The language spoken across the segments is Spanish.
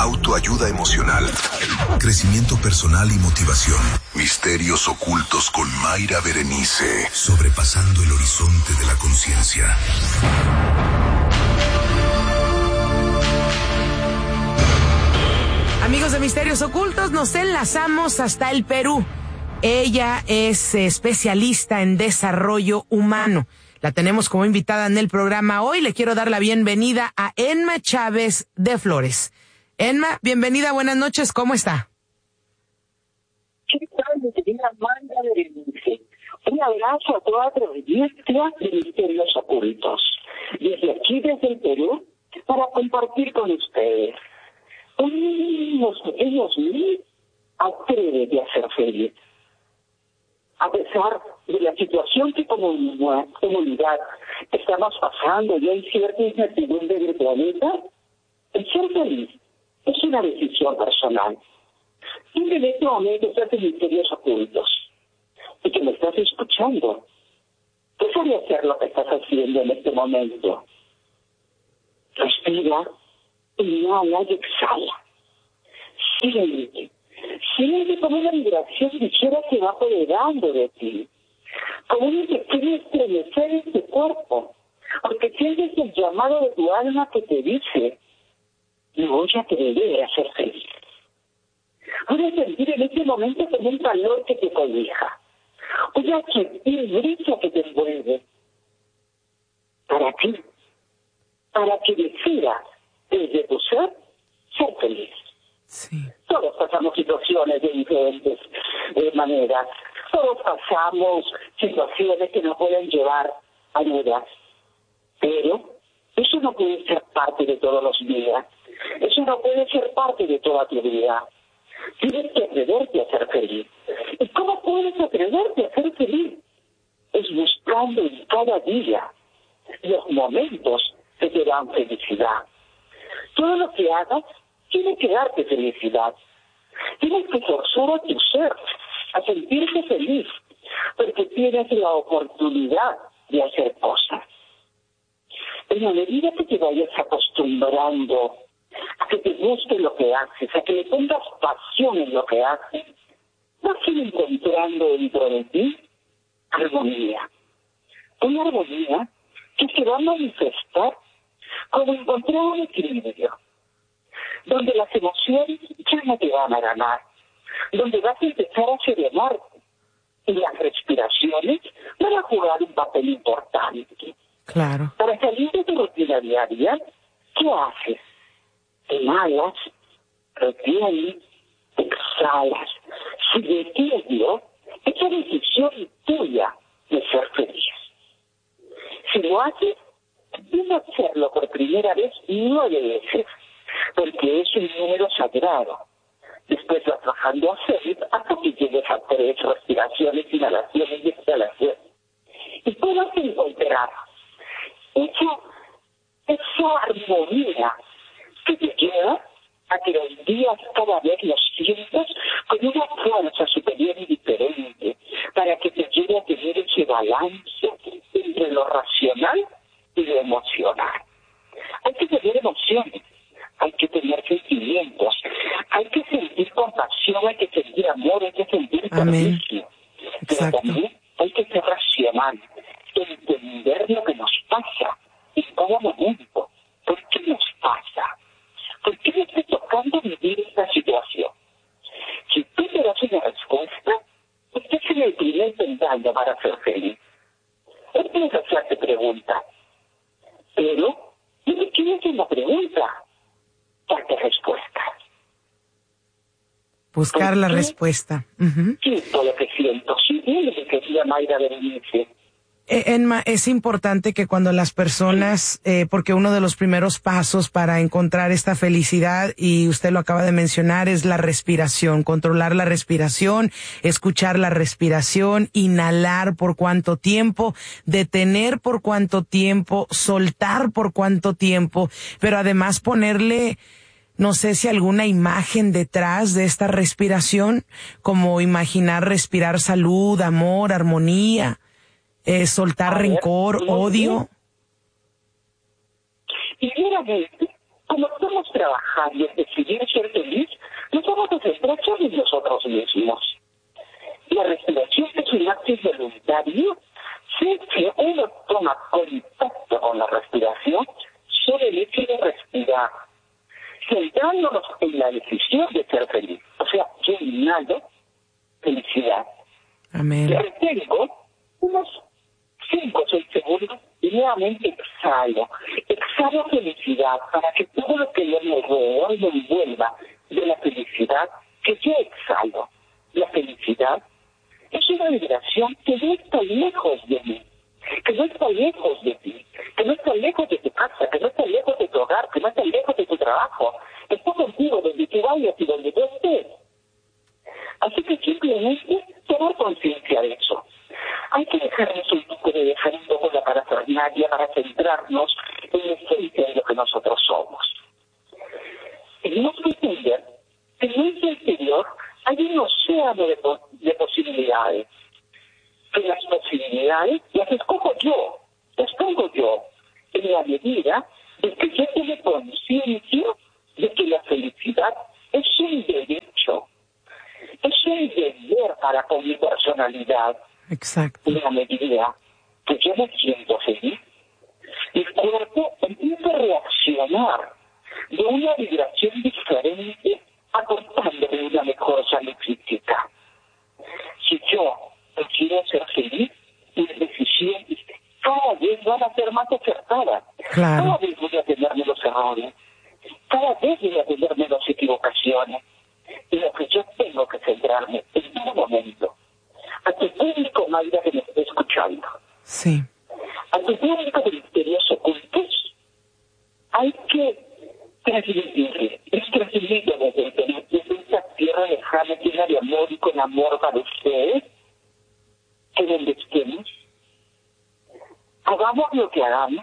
autoayuda emocional, crecimiento personal y motivación. Misterios ocultos con Mayra Berenice, sobrepasando el horizonte de la conciencia. Amigos de Misterios Ocultos, nos enlazamos hasta el Perú. Ella es especialista en desarrollo humano. La tenemos como invitada en el programa hoy. Le quiero dar la bienvenida a Enma Chávez de Flores. Enma, bienvenida, buenas noches, ¿cómo está? ¿Qué tal, mi querida Mayra Berenice? Un abrazo a toda la audiencia de Misterios Ocultos. Desde aquí, desde el Perú, para compartir con ustedes. Unos pequeños mil atrévete a ser feliz. A pesar de la situación que como comunidad estamos pasando y hay cierta incertidumbre del planeta, el ser feliz es una decisión personal. Tú en este momento estás en Misterios Ocultos y que me estás escuchando. ¿Qué sabes hacer lo que estás haciendo en este momento? Respira, inhala y exhala. Siente como una vibración ligera que va apoderando de ti, como un pequeño estremecer en tu cuerpo, porque sientes el llamado de tu alma que te dice: me voy a atrever a ser feliz. Voy a sentir en este momento como un calor que te cobija, voy a sentir brisa que te envuelve. Para ti, para que decidas desde tu ser feliz. Sí. Todos pasamos situaciones de diferentes maneras. Todos pasamos situaciones que nos pueden llevar a dudas. Pero eso no puede ser parte de todos los días. Eso no puede ser parte de toda tu vida. Tienes que atreverte a ser feliz. ¿Y cómo puedes atreverte a ser feliz? Es buscando en cada día los momentos que te dan felicidad. Todo lo que hagas tiene que darte felicidad. Tienes que forzar a tu ser a sentirse feliz, porque tienes la oportunidad de hacer cosas. En la medida que te vayas acostumbrando a que te guste lo que haces, a que le pongas pasión en lo que haces, vas a ir encontrando dentro de ti armonía. Una armonía que se va a manifestar como encontrar un equilibrio, donde las emociones ya no te van a ganar, donde vas a empezar a serenarte y las respiraciones van a jugar un papel importante. Claro. Para salir de tu rutina diaria, ¿qué haces? Inhalas, retienes, exhalas. Si detienes, es una decisión tuya de ser feliz. Si lo haces, debes hacerlo por primera vez 9 veces, porque es un número sagrado. Después vas bajando a 6 hasta que llegues a 3 respiraciones, inhalaciones y exhalaciones. Y tú vas a encontrar esa armonía que te lleva a que los días cada vez los sientas con una fuerza superior y diferente, para que te lleve a tener ese balance entre lo racional y lo emocional. Hay que tener emociones, hay que tener sentimientos, hay que sentir compasión, hay que sentir amor, hay que sentir servicio. Pero también hay que ser racional, entender lo que nos pasa en cada momento. ¿Por qué nos pasa? ¿Por qué me está tocando vivir esta situación? Si tú te das una respuesta, estás en el primer peldaño para ser feliz. No tienes que hacerte preguntas, pero no te quieres hacer una pregunta, darte respuestas. Buscar la respuesta. Siento lo que siento. Sí, lo que quería Mayra Berenice. Enma, es importante que cuando las personas, porque uno de los primeros pasos para encontrar esta felicidad, y usted lo acaba de mencionar, es la respiración, controlar la respiración, escuchar la respiración, inhalar por cuánto tiempo, detener por cuánto tiempo, soltar por cuánto tiempo, pero además ponerle, no sé si alguna imagen detrás de esta respiración, como imaginar respirar salud, amor, armonía. Soltar rencor, odio. Y claramente, como estamos trabajando en decidir ser feliz, nos vamos a centrar solo en nosotros mismos. La respiración es un acto involuntario. Si uno toma contacto con la respiración, solo el hecho de respirar, centrándonos en la decisión de ser feliz. O sea, yo inhalo felicidad. Amén. Le retengo unos 5 o 6 segundos y nuevamente exhalo. Exhalo felicidad para que todo lo que yo me alrededor me envuelva de la felicidad que yo exhalo. La felicidad es una vibración que no está lejos de mí, que no está lejos de ti, que no está lejos de tu casa, que no está lejos de tu hogar, que no está lejos de tu trabajo. Está contigo donde tú vayas y donde tú estés. Así que simplemente tomar conciencia de eso. Hay que dejarnos un poco la parafernalia para centrarnos en la esencia de lo que nosotros somos. Tenemos que entender que en nuestro interior hay un océano de posibilidades. Que las posibilidades las escojo yo, las pongo yo, en la medida de que yo tengo conciencia de que la felicidad es un derecho, es un deber para con mi personalidad. Exacto. En la medida que yo me siento feliz, mi cuerpo empieza a reaccionar de una vibración diferente, aportándome una mejor salud física. Si yo quiero ser feliz, mis decisiones cada vez van a ser más acertadas. Claro. Cada vez voy a tener menos errores. Cada vez voy a tener menos equivocaciones. Y lo que yo tengo que centrarme en todo momento. A tu público, Mayra, que me está escuchando. Sí. A tu público de Misterios Ocultos, hay que transmitirle, es transmitirle desde esta tierra lejana, llena de amor y con amor para ustedes, que donde estemos, hagamos lo que hagamos,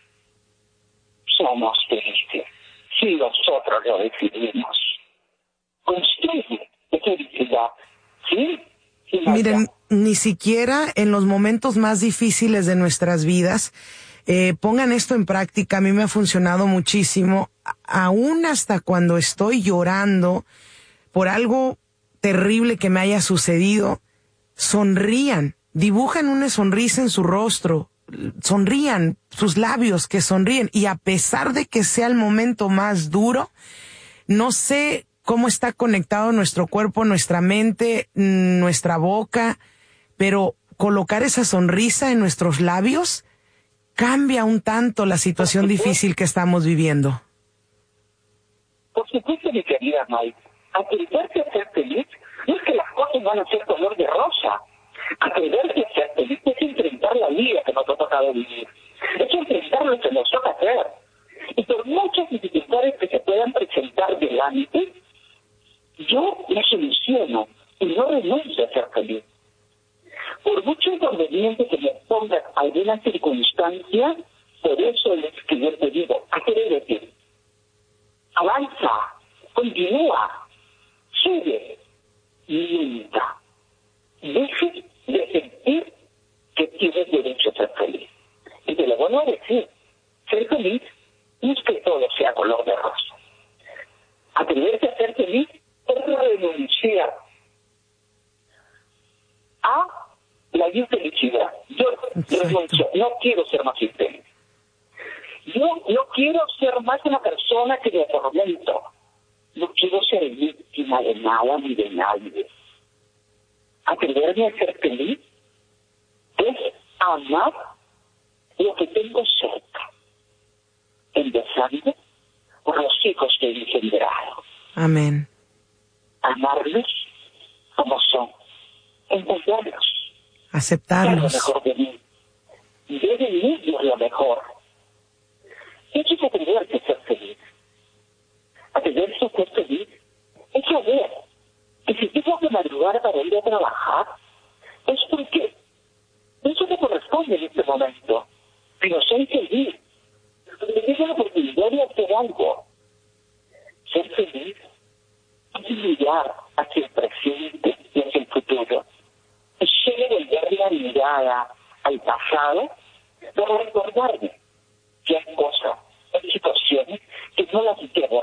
somos felices, si nosotros lo decidimos. Construye esa felicidad, ¿sí? Miren, ni siquiera en los momentos más difíciles de nuestras vidas, pongan esto en práctica. A mí me ha funcionado muchísimo, aún hasta cuando estoy llorando por algo terrible que me haya sucedido, sonrían, dibujan una sonrisa en su rostro, sonrían, sus labios que sonríen, y a pesar de que sea el momento más duro, no sé cómo está conectado nuestro cuerpo, nuestra mente, nuestra boca, pero colocar esa sonrisa en nuestros labios cambia un tanto la situación difícil que estamos viviendo. Por supuesto, mi querida Mike, atreverse a ser feliz no es que las cosas van a ser color de rosa. Atreverse a ser feliz es enfrentar la vida que nos ha tocado vivir. Es enfrentar lo que nos toca hacer. Y por muchas dificultades que se puedan presentar delante, yo me soluciono y no renuncio a ser feliz. Por mucho inconveniente que me ponga alguna circunstancia, por eso es que yo te digo, atrévete, avanza, continúa, sigue, nunca dejes de sentir que tienes derecho a ser feliz. Y te lo vuelvo a decir, ser feliz no es que todo sea color de rosa. Atreverse a ser feliz es renunciar a la infelicidad. Yo renuncio, no quiero ser más infeliz. Yo no quiero ser más una persona que me atormento. No quiero ser víctima de nada ni de nadie. Atreverme a ser feliz es amar lo que tengo cerca, empezando por los hijos que he engendrado. Amén. Amarlos como son, entenderlos, Aceptarlos. lo mejor de mí, ver en ellos lo mejor. Eso es atreverse a ser feliz. Atreverse a ser feliz es saber que si tengo que madrugar para ir a trabajar, es porque eso me corresponde en este momento, pero soy feliz, porque tengo la oportunidad de hacer algo. Ser feliz es mirar hacia el presente y hacia el futuro. Es solo volver la mirada al pasado para recordarme que hay cosas, hay situaciones que no las debo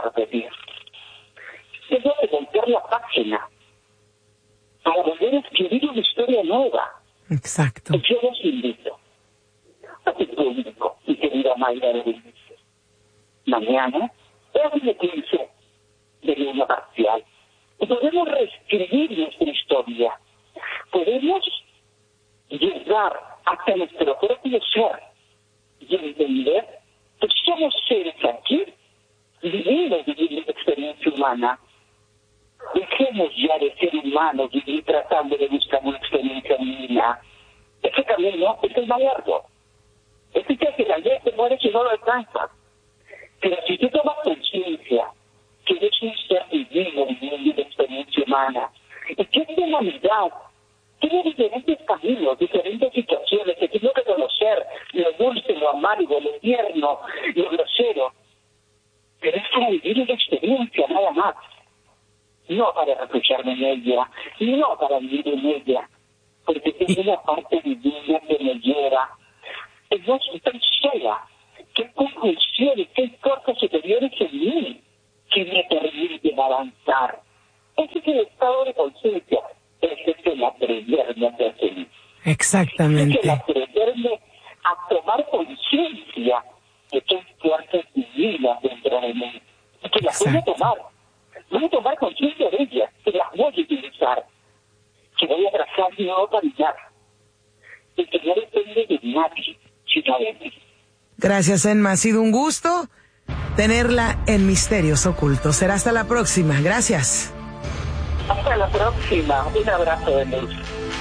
Exacto. Y yo los invito a tu público, mi querida Mayra Berenice. Mañana es el 15 de luna parcial. Y podemos reescribir nuestra historia. Podemos llegar hasta nuestro propio ser y entender que somos seres aquí, viviendo la experiencia humana. Dejemos ya de ser humanos y ir tratando de buscar una experiencia divina. Ese camino es el más largo. Es que tal vez te mueres y no lo alcanzas. Pero si tú tomas conciencia que eres un ser divino viviendo la experiencia humana, y que esta humanidad tiene diferentes caminos, diferentes situaciones, que tengo que conocer lo dulce, lo amargo, lo tierno, lo grosero, pero es para vivir la experiencia, nada más. No para refugiarme en ella, no para vivir en ella, porque tengo una parte divina que me lleva. No estoy sola, que hay conclusiones, que hay fuerzas superiores en mí que me permiten avanzar. Ese es el estado de conciencia, ese es el atreverme a ser feliz. Exactamente. Es el atreverme a tomar conciencia de que hay fuerzas divinas dentro de mí y que las voy a tomar. Voy a tomar conciencia de ellas, que las voy a utilizar, que voy a trazar mi nuevo caminar, y que no depende de nadie, sino de mí. Gracias, Enma. Ha sido un gusto tenerla en Misterios Ocultos. Será hasta la próxima. Gracias. Hasta la próxima. Un abrazo de luz.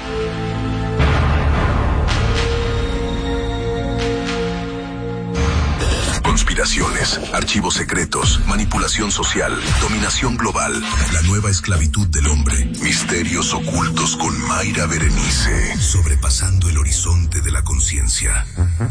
Conspiraciones, archivos secretos, manipulación social, dominación global, la nueva esclavitud del hombre, misterios ocultos con Mayra Berenice, sobrepasando el horizonte de la conciencia.